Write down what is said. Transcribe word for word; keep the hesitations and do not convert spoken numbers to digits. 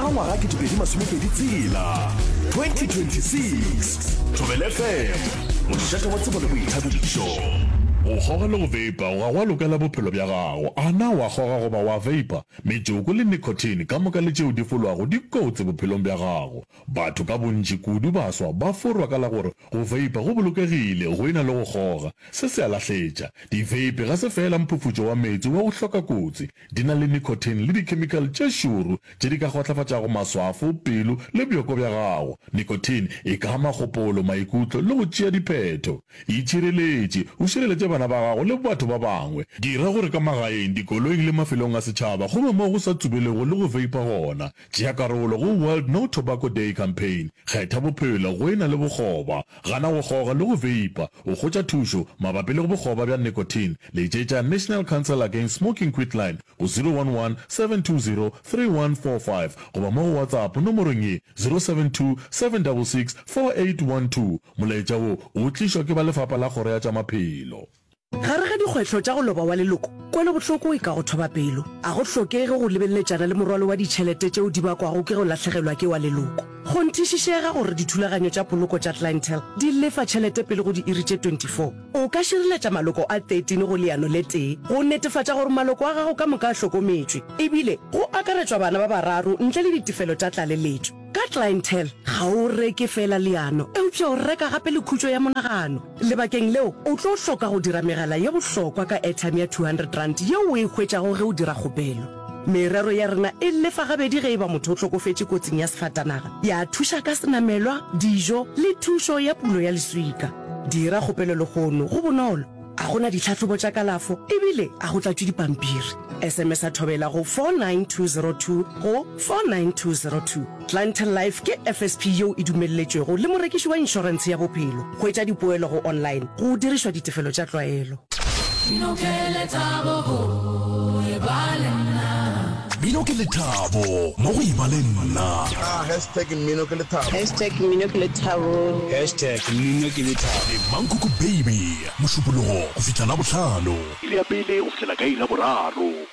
ga ngwaga ke tepedi masomepedi tsela twenty twenty-six Thobela F M mo tšaka wa tsebo le boithabišo. O goga le go veipa o ga wa lokela bophelo bja gago. A na wa goga goba wa veipa metsoko le nicotine ka moka le tšeo di folwago di kotse bophelong bja gago. Batho ka bontši kudu baswa ba forwa ka la gore go veipa go bolokegile go ena le go goga. Se se a lahletša di-veipe ga se fela mphufutšo wa metsi wa go hloka kotsi. Di na le nicotine le dikhemikhale tše šoro tše di ka kgotlafatšago maswafo, pelo le bjoko bja gago. Nicotine e ka ama kgopolo, maikutlo le go tšea diphetho. Itšhireletše o šireletše bana ba gago le batho ba bangwe. Dira gore ka magaeng, dikoloing le mafelong a setšhaba gobe mo go sa tsubelego le go veipa gona. Tšea karolo go World No Tobacco Day campaign. Kgetha bophelo go ena le bogoba. Gana go goga le go veipa. O gotša thušo mabapi le go bogoba bja nicotine. Letšetša National Council Against Smoking Quit Line go zero one one seven two zero three one four five goba mo go WhatsApp nomorong ye zero seven two seven six six four eight one two. Molaetša wo o tlišwa ke ba lefapha la kgoro ya tša maphelo. Gare ga dikgwetlho tša go loba wa leloko, kwele bohloko e ka go thoba pelo. A go hlokege go lebelletšana le morwalo wa ditšhelete tšeo di bakwago ke go lahlegelwa ke wa leloko. Go nthišišega gore dithulaganyo tša poloko tša Clientele di lefa tšhelete pele go di iri tše twenty-four. O ka šireletša maloko a thirteen go leano le tee go netefatša gore maloko a gago ka moka a hlokometšwe, ebile go akaretšwa bana ba bararo ntle le ditefelo tša tlaleletšo. Ka Clientele ga o reke fela leano, eupša o reka gape le khutšo ya monagano. Lebakeng leo o tlo hloka go dira megala ya bohlokwa ka airtime ya two hundred rand yeo o e hwetšago ge o dira kgopelo. Merero ya rena e lefa gabedi ge e ba motho o hlokofetše kotsing ya sefatanaga, ya thuša ka senamelwa, dijo le thušo ya pulo ya leswika. Dira kgopelo le gono go bonolo, a gona ditlhatlhobo tša kalafo ebile a go tlatšwe dipampiri. S M S a thobela go four nine two zero two go four nine two zero two. Clientele Life ke F S P yeo e dumelletšwego le morekiši wa inšorense ya bophelo. Go etša dipoelo go online go dirišwa ditefelo tša tlwaelo. Bino ke lethabo mo go ibaleng nna. Hashtag Mino ke lethabo. Hashtag Mino ke lethabo. Hashtag Mino ke lethabo. Mankuku baby mošupologo go fitlha la bohlano. Ile ya pele o fitlhela ka ira boraro.